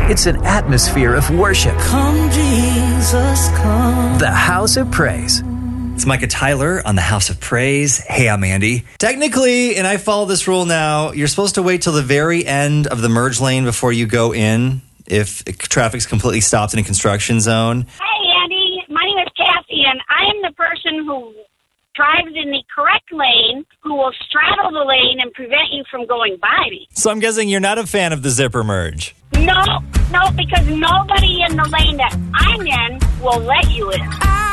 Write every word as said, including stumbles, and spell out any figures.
It's an atmosphere of worship. Come, Jesus, come. The House of Praise. It's Micah Tyler on the House of Praise. Hey, I'm Andy. Technically, and I follow this rule now, you're supposed to wait till the very end of the merge lane before you go in if traffic's completely stopped in a construction zone. Hey, Andy. My name is Kathy, and I am the person who drives in the correct lane, who will straddle the lane and prevent you from going by me. So I'm guessing you're not a fan of the zipper merge. No, no, because nobody in the lane that I'm in will let you in.